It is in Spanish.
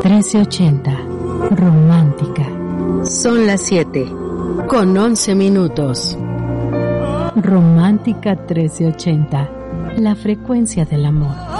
1380. Romántica. Son las 7:11. Romántica 1380. La frecuencia del amor.